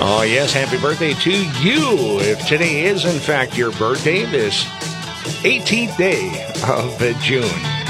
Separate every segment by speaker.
Speaker 1: Oh, yes, happy birthday to you. If today is, in fact, your birthday, this 18th day of June.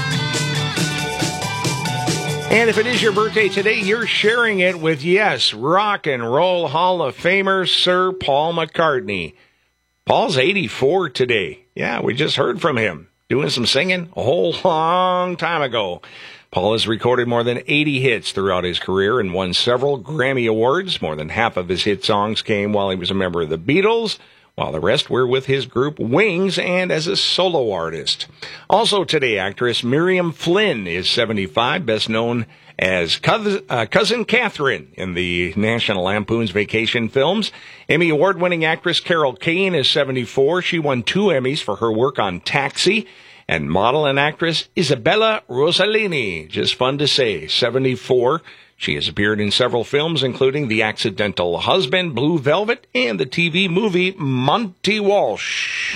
Speaker 1: And if it is your birthday today, you're sharing it with, yes, Rock and Roll Hall of Famer Sir Paul McCartney. Paul's 84 today. Yeah, we just heard from him doing some singing a whole long time ago. Paul has recorded more than 80 hits throughout his career and won several Grammy Awards. More than half of his hit songs came while he was a member of the Beatles, while the rest were with his group Wings and as a solo artist. Also today, actress Miriam Flynn is 75, best known as Cousin Catherine in the National Lampoon's Vacation films. Emmy Award-winning actress Carol Kane is 74. She won 2 Emmys for her work on Taxi. And model and actress Isabella Rossellini, just fun to say, 74. She has appeared in several films, including The Accidental Husband, Blue Velvet, and the TV movie Monty Walsh.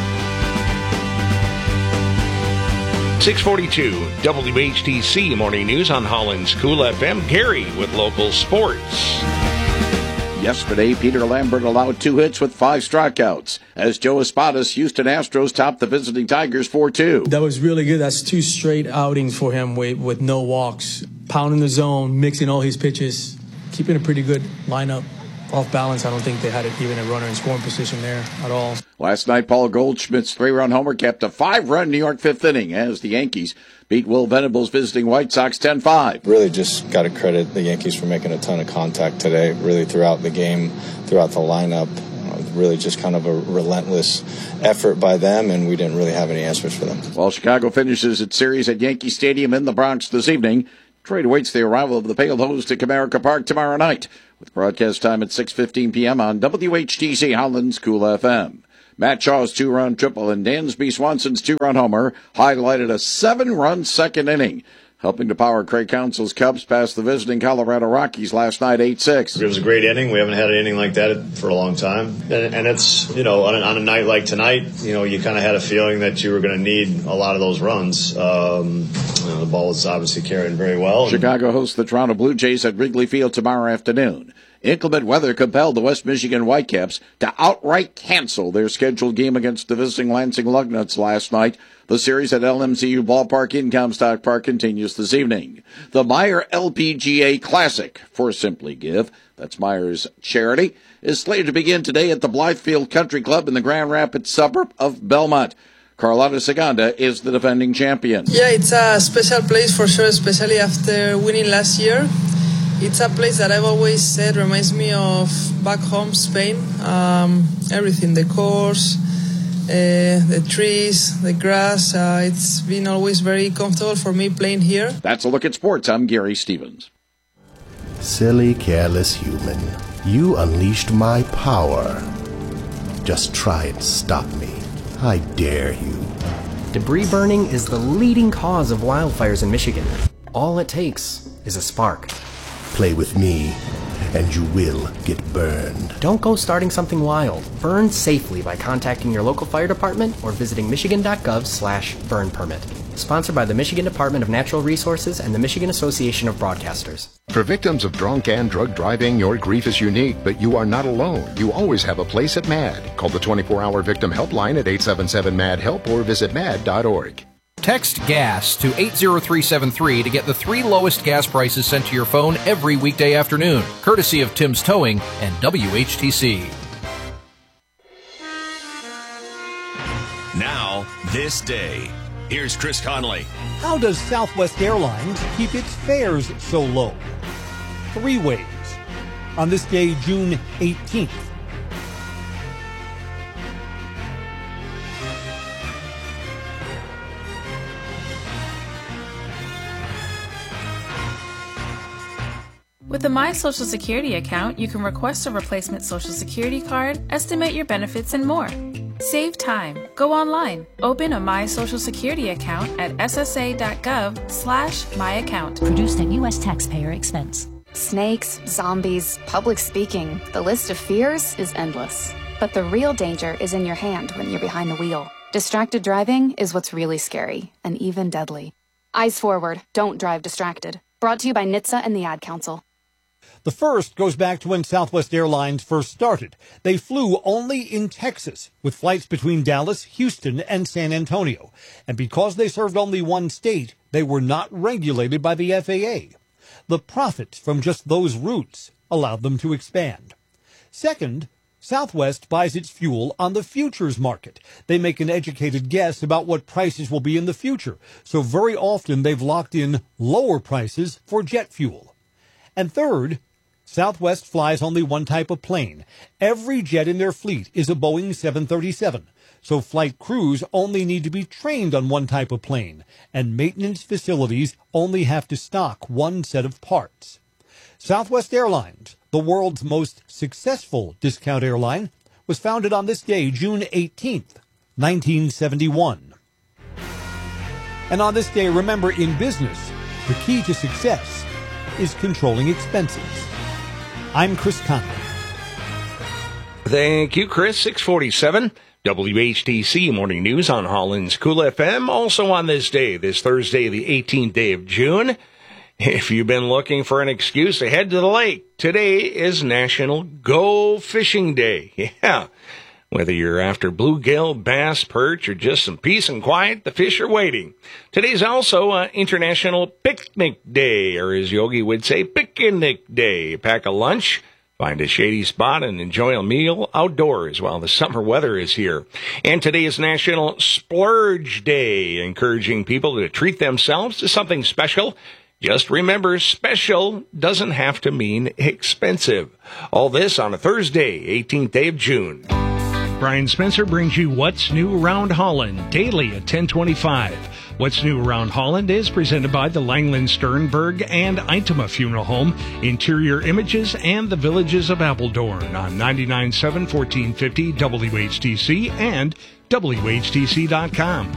Speaker 1: 642 WHTC Morning News on Holland's Cool FM. Gary with local sports.
Speaker 2: Yesterday, Peter Lambert allowed 2 hits with 5 strikeouts as Joe Espadas, Houston Astros, topped the visiting Tigers 4-2.
Speaker 3: That was really good. That's 2 straight outings for him with no walks. Pounding the zone, mixing all his pitches, keeping a pretty good lineup. Off balance, I don't think they had even a runner in scoring position there at all.
Speaker 2: Last night, Paul Goldschmidt's 3-run homer kept a 5-run New York 5th inning as the Yankees beat Will Venables' visiting White Sox 10-5.
Speaker 4: Really just got to credit the Yankees for making a ton of contact today, really throughout the game, throughout the lineup. Really just kind of a relentless effort by them, and we didn't really have any answers for them.
Speaker 2: While Chicago finishes its series at Yankee Stadium in the Bronx this evening, Detroit awaits the arrival of the Pale Host at Comerica Park tomorrow night, with broadcast time at 6:15 p.m. on WHTC Holland's Cool FM. Matt Shaw's 2-run triple and Dansby Swanson's 2-run homer highlighted a 7-run second inning, helping to power Craig Counsell's Cubs past the visiting Colorado Rockies last night 8-6.
Speaker 5: It was a great inning. We haven't had an inning like that for a long time. And it's, on a night like tonight, you kind of had a feeling that you were going to need a lot of those runs. The ball was obviously carrying very well.
Speaker 2: Chicago hosts the Toronto Blue Jays at Wrigley Field tomorrow afternoon. Inclement weather compelled the West Michigan Whitecaps to outright cancel their scheduled game against the visiting Lansing Lugnuts last night. The series at LMCU Ballpark in Comstock Park continues this evening. The Meyer LPGA Classic for Simply Give, that's Meyer's charity, is slated to begin today at the Blythefield Country Club in the Grand Rapids suburb of Belmont. Carlotta Segunda is the defending champion.
Speaker 6: Yeah, it's a special place for sure, especially after winning last year. It's a place that I've always said reminds me of back home Spain. Everything, the course, the trees, the grass. It's been always very comfortable for me playing here.
Speaker 2: That's a look at sports. I'm Gary Stevens.
Speaker 7: Silly, careless human. You unleashed my power. Just try and stop me. I dare you.
Speaker 8: Debris burning is the leading cause of wildfires in Michigan. All it takes is a spark.
Speaker 7: Play with me, and you will get burned.
Speaker 8: Don't go starting something wild. Burn safely by contacting your local fire department or visiting michigan.gov/burn permit. Sponsored by the Michigan Department of Natural Resources and the Michigan Association of Broadcasters.
Speaker 9: For victims of drunk and drug driving, your grief is unique, but you are not alone. You always have a place at MAD. Call the 24-hour victim helpline at 877-MAD-HELP or visit mad.org.
Speaker 10: Text GAS to 80373 to get the 3 lowest gas prices sent to your phone every weekday afternoon, courtesy of Tim's Towing and WHTC.
Speaker 11: Now, this day. Here's Chris Conley.
Speaker 12: How does Southwest Airlines keep its fares so low? 3 ways. On this day, June 18th.
Speaker 13: With the My Social Security account, you can request a replacement Social Security card, estimate your benefits, and more. Save time. Go online. Open a My Social Security account at ssa.gov/myaccount.
Speaker 14: Produced at U.S. taxpayer expense.
Speaker 15: Snakes, zombies, public speaking. The list of fears is endless. But the real danger is in your hand when you're behind the wheel. Distracted driving is what's really scary and even deadly. Eyes forward. Don't drive distracted. Brought to you by NHTSA and the Ad Council.
Speaker 12: The first goes back to when Southwest Airlines first started. They flew only in Texas, with flights between Dallas, Houston, and San Antonio. And because they served only one state, they were not regulated by the FAA. The profits from just those routes allowed them to expand. Second, Southwest buys its fuel on the futures market. They make an educated guess about what prices will be in the future, so very often they've locked in lower prices for jet fuel. And third, Southwest flies only one type of plane. Every jet in their fleet is a Boeing 737, so flight crews only need to be trained on one type of plane, and maintenance facilities only have to stock one set of parts. Southwest Airlines, the world's most successful discount airline, was founded on this day, June 18th, 1971. And on this day, remember, in business, the key to success is controlling expenses. I'm Chris Conley.
Speaker 1: Thank you, Chris. 647, WHTC Morning News on Holland's Cool FM. Also on this day, this Thursday, the 18th day of June, if you've been looking for an excuse to head to the lake, today is National Go Fishing Day. Yeah. Whether you're after bluegill, bass, perch, or just some peace and quiet, the fish are waiting. Today's also International Picnic Day, or as Yogi would say, Picnic Day. Pack a lunch, find a shady spot, and enjoy a meal outdoors while the summer weather is here. And today is National Splurge Day, encouraging people to treat themselves to something special. Just remember, special doesn't have to mean expensive. All this on a Thursday, 18th day of June.
Speaker 16: Brian Spencer brings you What's New Around Holland, daily at 10:25. What's New Around Holland is presented by the Langland Sternberg and Eintema Funeral Home, Interior Images, and the Villages of Appledorn on 99.7 1450 WHTC and WHTC.com.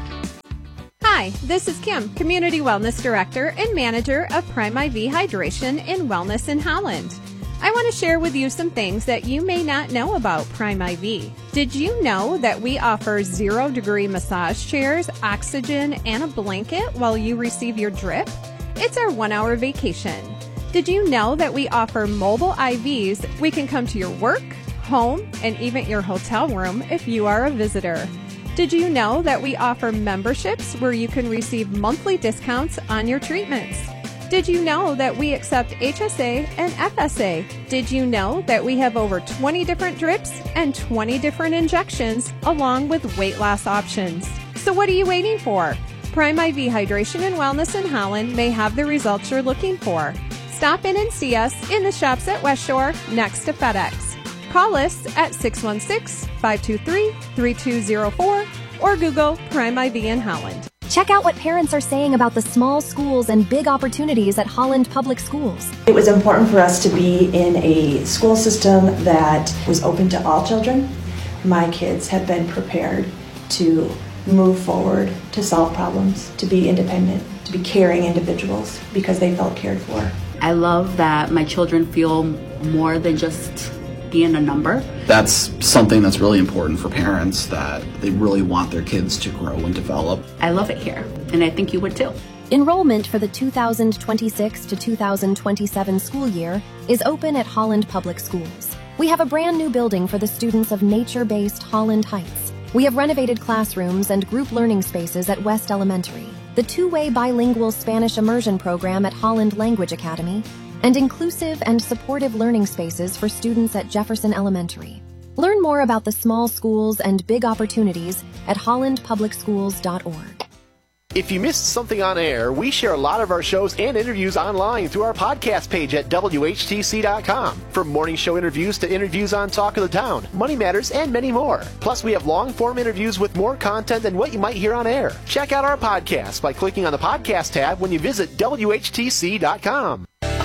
Speaker 17: Hi, this is Kim, Community Wellness Director and Manager of Prime IV Hydration and Wellness in Holland. I want to share with you some things that you may not know about Prime IV. Did you know that we offer 0-degree massage chairs, oxygen, and a blanket while you receive your drip? It's our 1-hour vacation. Did you know that we offer mobile IVs? We can come to your work, home, and even your hotel room if you are a visitor. Did you know that we offer memberships where you can receive monthly discounts on your treatments? Did you know that we accept HSA and FSA? Did you know that we have over 20 different drips and 20 different injections along with weight loss options? So what are you waiting for? Prime IV Hydration and Wellness in Holland may have the results you're looking for. Stop in and see us in the shops at West Shore next to FedEx. Call us at 616-523-3204 or Google Prime IV in Holland.
Speaker 18: Check out what parents are saying about the small schools and big opportunities at Holland Public Schools.
Speaker 19: It was important for us to be in a school system that was open to all children. My kids have been prepared to move forward, to solve problems, to be independent, to be caring individuals because they felt cared for.
Speaker 20: I love that my children feel more than just being a number.
Speaker 21: That's something that's really important for parents, that they really want their kids to grow and develop.
Speaker 20: I love it here, and I think you would too.
Speaker 18: Enrollment for the 2026 to 2027 school year is open at Holland Public Schools. We have a brand new building for the students of nature-based Holland Heights. We have renovated classrooms and group learning spaces at West Elementary, the two-way bilingual Spanish immersion program at Holland Language Academy, and inclusive and supportive learning spaces for students at Jefferson Elementary. Learn more about the small schools and big opportunities at hollandpublicschools.org.
Speaker 22: If you missed something on air, we share a lot of our shows and interviews online through our podcast page at WHTC.com. From morning show interviews to interviews on Talk of the Town, Money Matters, and many more. Plus, we have long-form interviews with more content than what you might hear on air. Check out our podcast by clicking on the podcast tab when you visit WHTC.com.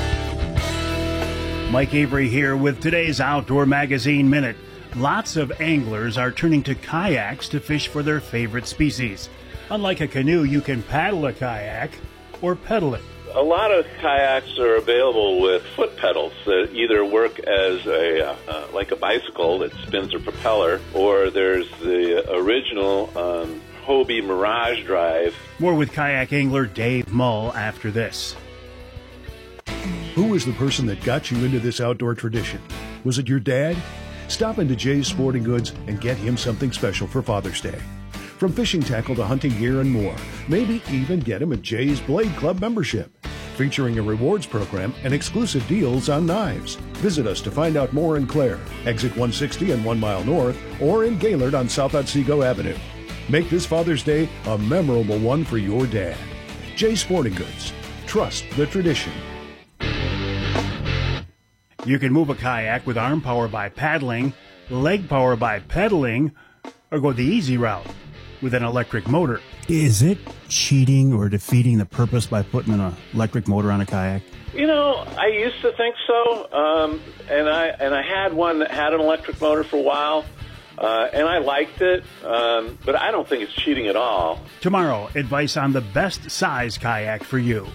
Speaker 23: Mike Avery here with today's Outdoor Magazine Minute. Lots of anglers are turning to kayaks to fish for their favorite species. Unlike a canoe, you can paddle a kayak or pedal it.
Speaker 24: A lot of kayaks are available with foot pedals that either work as like a bicycle that spins a propeller, or there's the original Hobie Mirage Drive.
Speaker 23: More with kayak angler Dave Mull after this.
Speaker 3: Who was the person that got you into this outdoor tradition? Was it your dad? Stop into Jay's Sporting Goods and get him something special for Father's Day. From fishing tackle to hunting gear and more. Maybe even get him a Jay's Blade Club membership, featuring a rewards program and exclusive deals on knives. Visit us to find out more in Clare, exit 160 and 1 mile north, or in Gaylord on South Otsego Avenue. Make this Father's Day a memorable one for your dad. Jay's Sporting Goods. Trust the tradition.
Speaker 23: You can move a kayak with arm power by paddling, leg power by pedaling, or go the easy route with an electric motor.
Speaker 4: Is it cheating or defeating the purpose by putting an electric motor on a kayak?
Speaker 24: You know, I used to think so, and I had one that had an electric motor for a while, and I liked it, but I don't think it's cheating at all.
Speaker 23: Tomorrow, advice on the best size kayak for you.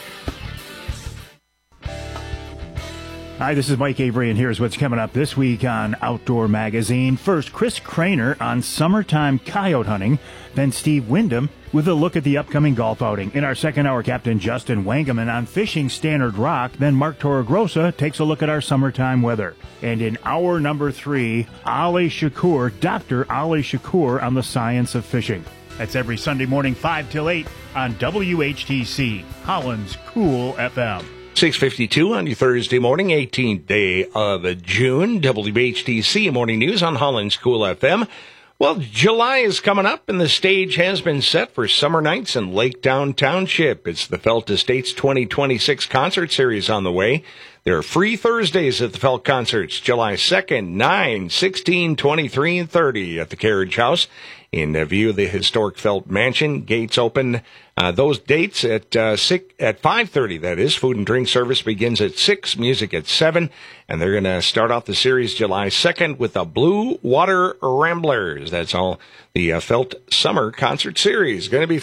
Speaker 23: Hi, this is Mike Avery, and here's what's coming up this week on Outdoor Magazine. First, Chris Craner on summertime coyote hunting. Then Steve Wyndham with a look at the upcoming golf outing. In our second hour, Captain Justin Wangeman on fishing Standard Rock. Then Mark Torregrossa takes a look at our summertime weather. And in hour number 3, Ali Shakur, Dr. Ali Shakur on the science of fishing. That's every Sunday morning, 5 till 8 on WHTC, Holland's Cool FM.
Speaker 1: 6:52 on your Thursday morning, 18th day of June. WHTC Morning News on Holland's Cool FM. Well, July is coming up, and the stage has been set for summer nights in Lake Town Township. It's the Felt Estates 2026 concert series on the way. There are free Thursdays at the Felt Concerts, July 2nd, 9, 16, 23, and 30 at the Carriage House in view of the historic Felt Mansion. Gates open those dates at 5:30. That is, food and drink service begins at 6, music at 7, and they're going to start off the series July 2nd with the Blue Water Ramblers. That's all the Felt Summer Concert Series. Going to be